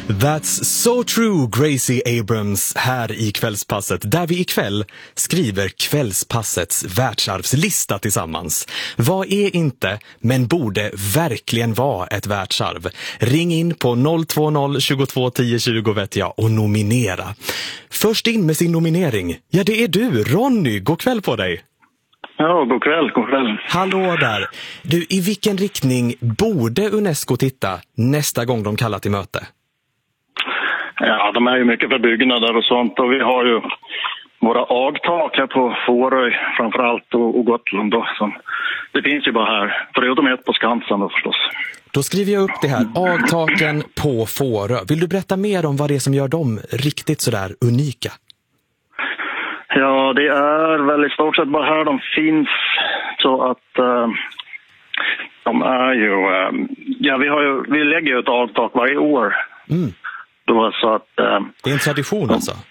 That's so true, Gracie Abrams här i Kvällspasset, där vi ikväll skriver Kvällspassets världsarvslista tillsammans. Vad är inte, men borde verkligen vara ett världsarv? Ring in på 020 22 10 20 vet jag och nominera. Först in med sin nominering, ja det är du, Ronny, god kväll på dig. Ja, god kväll. Hallå där. Du, i vilken riktning borde UNESCO titta nästa gång de kallar till möte? Ja, de är ju mycket för byggnader och sånt. Och vi har ju våra agtak här på Fårö framförallt och Gotland då. Det finns ju bara här, förutom ett på Skansen då förstås. Då skriver jag upp det här, agtaken på Fårö. Vill du berätta mer om vad det är som gör dem riktigt sådär unika? Ja, det är väl i stort sett bara här de finns, så att de är ju, vi lägger ju ett agtak varje år. Mm. Då, så att, det är en tradition alltså?